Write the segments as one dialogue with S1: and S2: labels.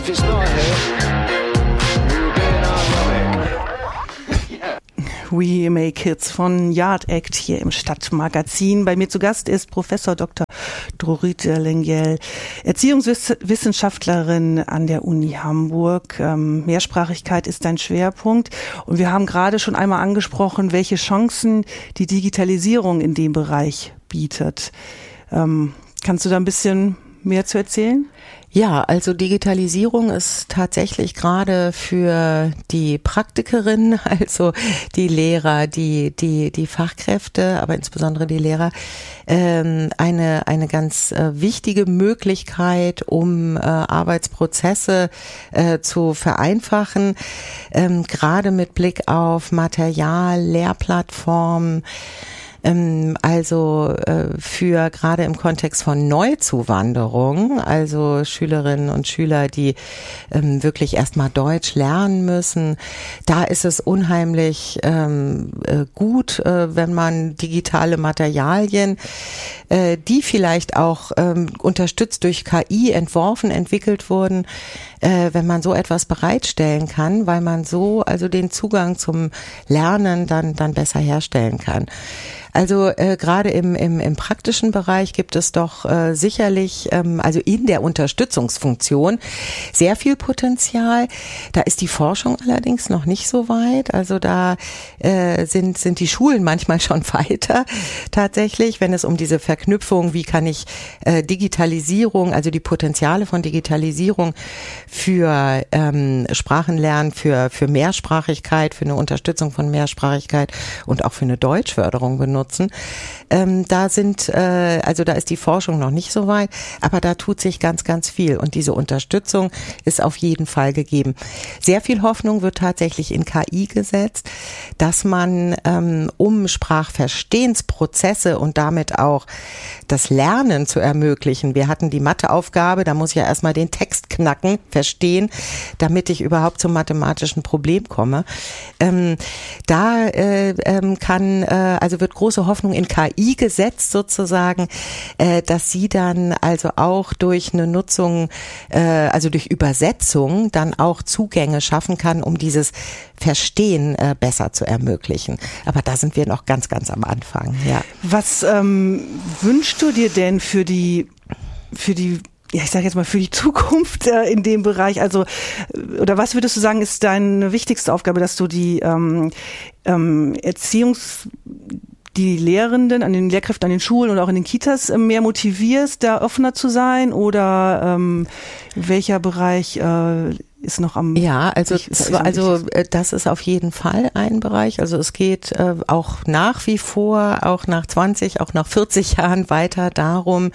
S1: If it's not a hit, we're being ironic.
S2: We Make Hits von Yard Act hier im Stadtmagazin. Bei mir zu Gast ist Professor Dr. Drorit Lengyel, Erziehungswissenschaftlerin an der Uni Hamburg. Mehrsprachigkeit ist dein Schwerpunkt. Und wir haben gerade schon einmal angesprochen, welche Chancen die Digitalisierung in dem Bereich bietet. Kannst du da ein bisschen mehr zu erzählen?
S3: Ja, also Digitalisierung ist tatsächlich gerade für die Praktikerinnen, also die Lehrer, die Fachkräfte, aber insbesondere die Lehrer, eine ganz wichtige Möglichkeit, um Arbeitsprozesse zu vereinfachen, gerade mit Blick auf Material, Lehrplattformen. Also für gerade im Kontext von Neuzuwanderung, also Schülerinnen und Schüler, die wirklich erstmal Deutsch lernen müssen, da ist es unheimlich gut, wenn man digitale Materialien, die vielleicht auch unterstützt durch KI entwickelt wurden, wenn man so etwas bereitstellen kann, weil man so also den Zugang zum Lernen dann besser herstellen kann. Also gerade im praktischen Bereich gibt es doch sicherlich, also in der Unterstützungsfunktion, sehr viel Potenzial. Da ist die Forschung allerdings noch nicht so weit. Also da sind die Schulen manchmal schon weiter tatsächlich, wenn es um diese Verknüpfung, wie kann ich Digitalisierung, also die Potenziale von Digitalisierung für Sprachenlernen, für Mehrsprachigkeit, für eine Unterstützung von Mehrsprachigkeit und auch für eine Deutschförderung benutzen. Da ist die Forschung noch nicht so weit, aber da tut sich ganz, ganz viel und diese Unterstützung ist auf jeden Fall gegeben. Sehr viel Hoffnung wird tatsächlich in KI gesetzt, dass man um Sprachverstehensprozesse und damit auch das Lernen zu ermöglichen. Wir hatten die Matheaufgabe, da muss ich ja erstmal den Text knacken, verstehen, damit ich überhaupt zum mathematischen Problem komme. Wird große Hoffnung in KI gesetzt sozusagen, dass sie dann also auch durch eine Nutzung, also durch Übersetzung dann auch Zugänge schaffen kann, um dieses Verstehen besser zu ermöglichen. Aber da sind wir noch ganz, ganz am Anfang. Ja.
S2: Was wünschst du dir denn für die ja, ich sage jetzt mal für die Zukunft in dem Bereich, also oder was würdest du sagen, ist deine wichtigste Aufgabe, dass du die die Lehrenden, an den Lehrkräften an den Schulen oder auch in den Kitas mehr motivierst, da offener zu sein, oder welcher Bereich ist noch am...
S3: Ja, also das ist auf jeden Fall ein Bereich. Also es geht auch nach wie vor, auch nach 20, auch nach 40 Jahren weiter darum,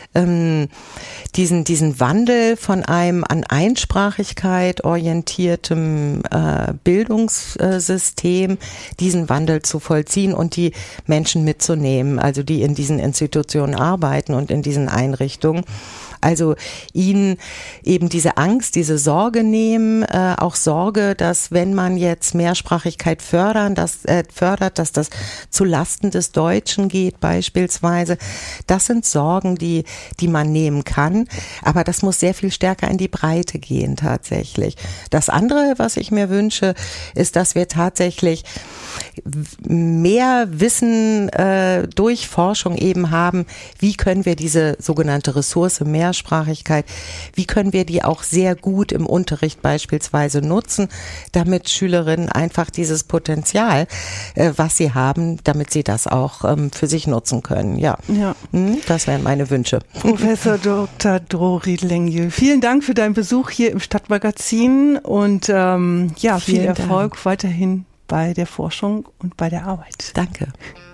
S3: diesen Wandel von einem an Einsprachigkeit orientiertem Bildungssystem, diesen Wandel zu vollziehen und die Menschen mitzunehmen, also die in diesen Institutionen arbeiten und in diesen Einrichtungen. Also ihnen eben diese Angst, diese Sorge nehmen, auch Sorge, dass wenn man jetzt Mehrsprachigkeit fördert, dass das zu Lasten des Deutschen geht beispielsweise. Das sind Sorgen, die man nehmen kann, aber das muss sehr viel stärker in die Breite gehen tatsächlich. Das andere, was ich mir wünsche, ist, dass wir tatsächlich mehr Wissen durch Forschung eben haben, wie können wir diese sogenannte Ressource Mehrsprachigkeit, wie können wir die auch sehr gut im Unterricht beispielsweise nutzen, damit Schülerinnen einfach dieses Potenzial, was sie haben, damit sie das auch für sich nutzen können. Ja. Das wären meine Wünsche.
S2: Professor Dr. Drorit Lengyel, vielen Dank für deinen Besuch hier im Stadtmagazin und viel Erfolg weiterhin bei der Forschung und bei der Arbeit.
S3: Danke.